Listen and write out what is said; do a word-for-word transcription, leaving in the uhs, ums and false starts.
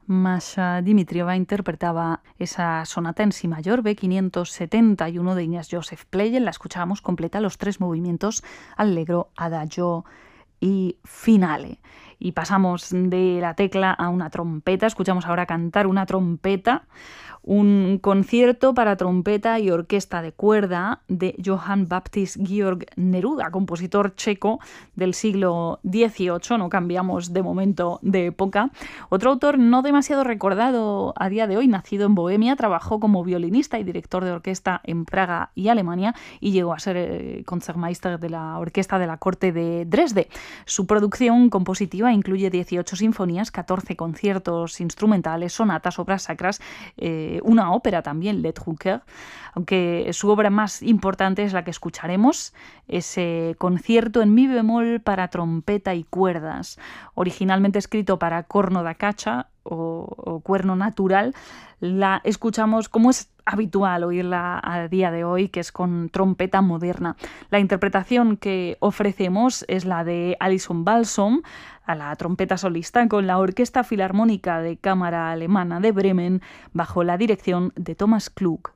Masha Dimitrieva interpretaba esa sonata en si mayor B quinientos setenta y uno de Ignaz Joseph Pleyel. La escuchábamos completa, los tres movimientos, allegro, adagio y finale. Y pasamos de la tecla a una trompeta. Escuchamos ahora cantar una trompeta, un concierto para trompeta y orquesta de cuerda de Johann Baptist Georg Neruda, compositor checo del siglo dieciocho. No cambiamos de momento de época. Otro autor no demasiado recordado a día de hoy, nacido en Bohemia, trabajó como violinista y director de orquesta en Praga y Alemania y llegó a ser eh, Concertmeister de la orquesta de la corte de Dresde. Su producción compositiva incluye dieciocho sinfonías, catorce conciertos instrumentales, sonatas, obras sacras, eh, una ópera también, Les Drucker, aunque su obra más importante es la que escucharemos, ese concierto en mi bemol para trompeta y cuerdas, originalmente escrito para corno da caccia o, o cuerno natural. La escuchamos como es habitual oírla a día de hoy, que es con trompeta moderna. La interpretación que ofrecemos es la de Alison Balsom a la trompeta solista con la Orquesta Filarmónica de Cámara Alemana de Bremen bajo la dirección de Thomas Klug.